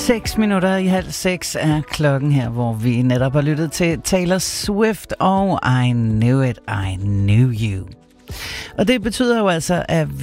6:05 er klokken her, hvor vi netop har lyttet til Taylor Swift og I Knew It, I Knew You. Og det betyder jo altså, at